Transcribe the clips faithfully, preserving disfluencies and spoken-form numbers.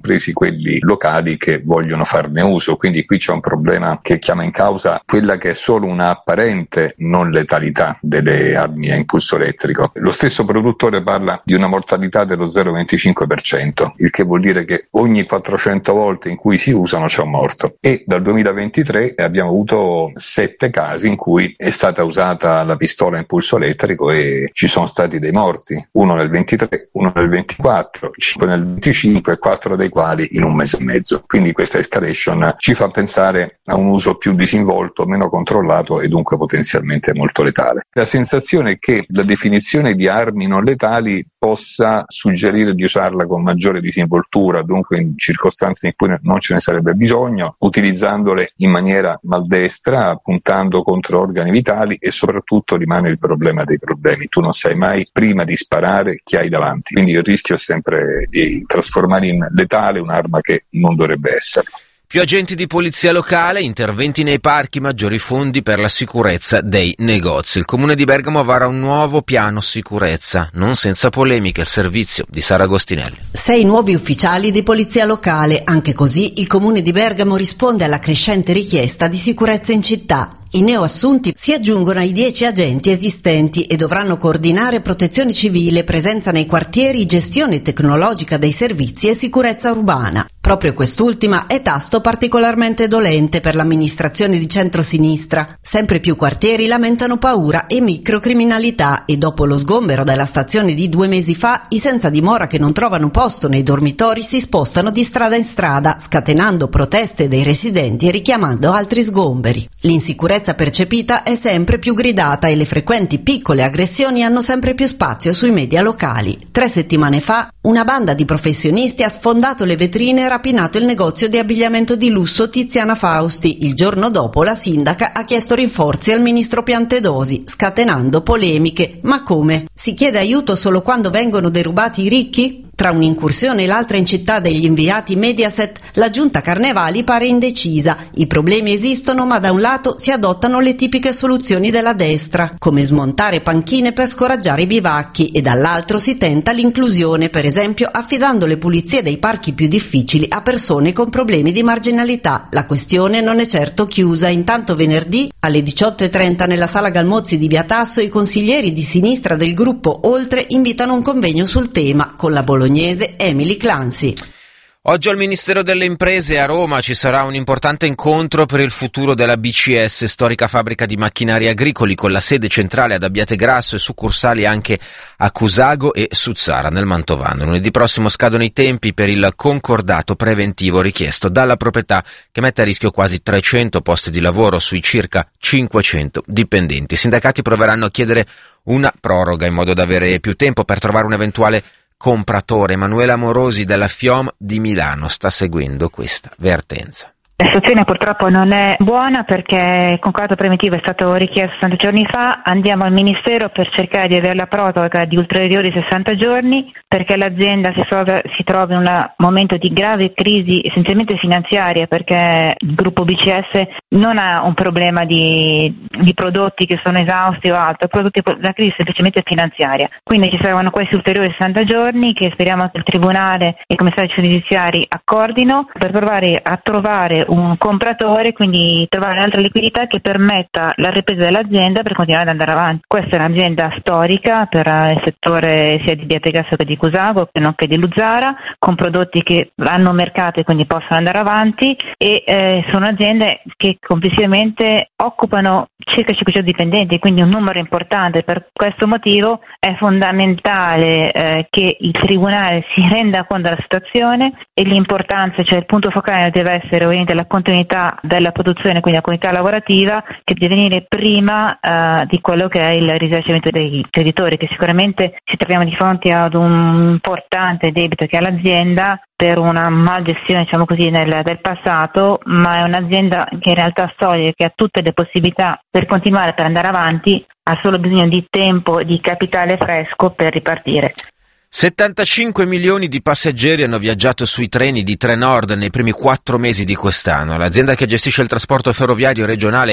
compresi quelli locali che vogliono farne uso. Quindi qui c'è un problema che chiama in causa quella che è solo una apparente non letalità delle armi a impulso elettrico. Lo stesso produttore parla di una mortalità dello zero virgola venticinque per cento, il che vuol dire che ogni quattrocento volte in cui si usano c'è un morto. E dal duemilaventitré abbiamo avuto sette casi in cui è stata usata la pistola a impulso elettrico e ci sono stati dei morti, uno nel ventitré, uno nel ventiquattro, cinque nel venticinque, quattro dei quali in un mese e mezzo. Quindi questa escalation ci fa pensare a un uso più disinvolto, meno controllato e dunque potenzialmente molto letale. La sensazione è che la definizione di armi non letali possa suggerire di usarla con maggiore disinvoltura, dunque in circostanze in cui non ce ne sarebbe bisogno, utilizzandole in maniera maldestra, puntando contro organi vitali, e soprattutto rimane il problema dei problemi. Tu non sai mai prima di sparare chi hai davanti, quindi il rischio è sempre di trasformare in letale un'arma che non dovrebbe esserlo. Più agenti di polizia locale, interventi nei parchi, maggiori fondi per la sicurezza dei negozi. Il Comune di Bergamo vara un nuovo piano sicurezza, non senza polemiche, al servizio di Sara Agostinelli. Sei nuovi ufficiali di polizia locale, anche così il Comune di Bergamo risponde alla crescente richiesta di sicurezza in città. I neoassunti si aggiungono ai dieci agenti esistenti e dovranno coordinare protezione civile, presenza nei quartieri, gestione tecnologica dei servizi e sicurezza urbana. Proprio quest'ultima è tasto particolarmente dolente per l'amministrazione di centrosinistra. Sempre più quartieri lamentano paura e microcriminalità e dopo lo sgombero della stazione di due mesi fa, i senza dimora che non trovano posto nei dormitori si spostano di strada in strada, scatenando proteste dei residenti e richiamando altri sgomberi. L'insicurezza percepita è sempre più gridata e le frequenti piccole aggressioni hanno sempre più spazio sui media locali. Tre settimane fa una banda di professionisti ha sfondato le vetrine e rapinato il negozio di abbigliamento di lusso Tiziana Fausti. Il giorno dopo la sindaca ha chiesto rinforzi al ministro Piantedosi, scatenando polemiche. Ma come? Si chiede aiuto solo quando vengono derubati i ricchi? Tra un'incursione e l'altra in città degli inviati Mediaset, la giunta Carnevali pare indecisa. I problemi esistono, ma da un lato si adottano le tipiche soluzioni della destra, come smontare panchine per scoraggiare i bivacchi, e dall'altro si tenta l'inclusione, per esempio affidando le pulizie dei parchi più difficili a persone con problemi di marginalità. La questione non è certo chiusa. Intanto venerdì alle diciotto e trenta nella sala Galmozzi di Via Tasso i consiglieri di sinistra del gruppo Oltre invitano un convegno sul tema con la bolognese Emily Clancy. Oggi al Ministero delle Imprese a Roma ci sarà un importante incontro per il futuro della B C S, storica fabbrica di macchinari agricoli con la sede centrale ad Abbiategrasso e succursali anche a Cusago e Suzzara nel Mantovano. Lunedì prossimo scadono i tempi per il concordato preventivo richiesto dalla proprietà, che mette a rischio quasi trecento posti di lavoro sui circa cinquecento dipendenti. I sindacati proveranno a chiedere una proroga in modo da avere più tempo per trovare un eventuale compratore. Emanuela Morosi della FIOM di Milano sta seguendo questa vertenza. La situazione purtroppo non è buona perché il concordato preventivo è stato richiesto sessanta giorni fa. Andiamo al Ministero per cercare di avere la proroga di ulteriori sessanta giorni perché l'azienda si trova, si trova in un momento di grave crisi essenzialmente finanziaria, perché il gruppo B C S non ha un problema di, di prodotti che sono esausti o altro, prodotti, la crisi è semplicemente finanziaria. Quindi ci saranno questi ulteriori sessanta giorni che speriamo che il Tribunale e i commissari giudiziari accordino per provare a trovare un compratore, quindi trovare un'altra liquidità che permetta la ripresa dell'azienda per continuare ad andare avanti. Questa è un'azienda storica per il settore sia di Abbiategrasso che di Cusago, nonché di Luzzara, con prodotti che hanno mercato e quindi possono andare avanti, e eh, sono aziende che complessivamente occupano circa cinquecento dipendenti, quindi un numero importante. Per questo motivo è fondamentale eh, che il Tribunale si renda conto della situazione e l'importanza, cioè il punto focale deve essere ovviamente la continuità della produzione, quindi la continuità lavorativa, che deve venire prima uh, di quello che è il risarcimento dei creditori, che sicuramente ci troviamo di fronte ad un importante debito che ha l'azienda per una malgestione, diciamo così, nel, del passato, ma è un'azienda che in realtà solida, che ha tutte le possibilità per continuare, per andare avanti, ha solo bisogno di tempo, di capitale fresco per ripartire. settantacinque milioni di passeggeri hanno viaggiato sui treni di Trenord nei primi quattro mesi di quest'anno. L'azienda che gestisce il trasporto ferroviario regionale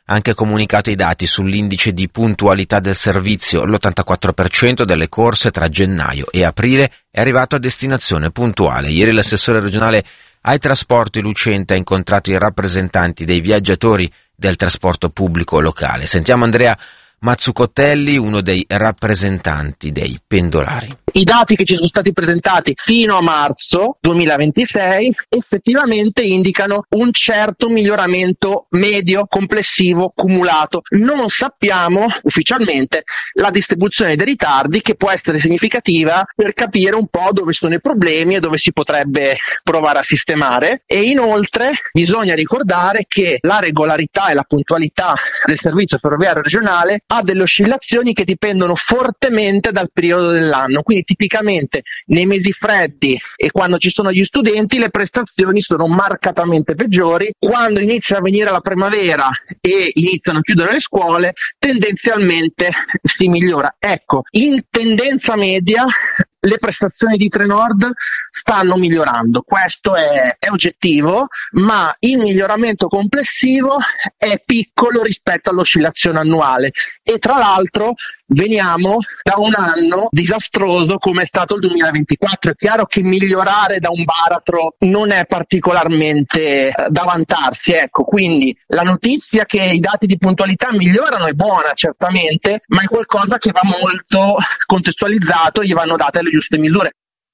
anche comunicato i dati sull'indice di puntualità del servizio. L'ottantaquattro per cento delle corse tra gennaio e aprile è arrivato a destinazione puntuale. Ieri l'assessore regionale ai trasporti Lucente ha incontrato i rappresentanti dei viaggiatori del trasporto pubblico locale. Sentiamo Andrea Mazzucottelli, uno dei rappresentanti dei pendolari. I dati che ci sono stati presentati fino a marzo duemilaventisei effettivamente indicano un certo miglioramento medio complessivo cumulato. Non sappiamo ufficialmente la distribuzione dei ritardi, che può essere significativa per capire un po' dove sono i problemi e dove si potrebbe provare a sistemare. E inoltre bisogna ricordare che la regolarità e la puntualità del servizio ferroviario regionale ha delle oscillazioni che dipendono fortemente dal periodo dell'anno. Quindi tipicamente nei mesi freddi e quando ci sono gli studenti le prestazioni sono marcatamente peggiori. Quando inizia a venire la primavera e iniziano a chiudere le scuole, tendenzialmente si migliora. Ecco, in tendenza media le prestazioni di Trenord stanno migliorando, questo è, è oggettivo, ma il miglioramento complessivo è piccolo rispetto all'oscillazione annuale e tra l'altro veniamo da un anno disastroso come è stato il duemilaventiquattro. È chiaro che migliorare da un baratro non è particolarmente da vantarsi, ecco, quindi la notizia che i dati di puntualità migliorano è buona certamente, ma è qualcosa che va molto contestualizzato e gli vanno date le giuste misure.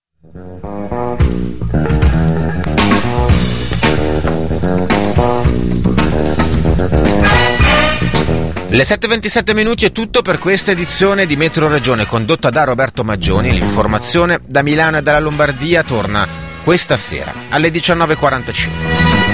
Le sette e ventisette minuti è tutto per questa edizione di Metro Regione condotta da Roberto Maggioni. L'informazione da Milano e dalla Lombardia torna questa sera alle diciannove e quarantacinque.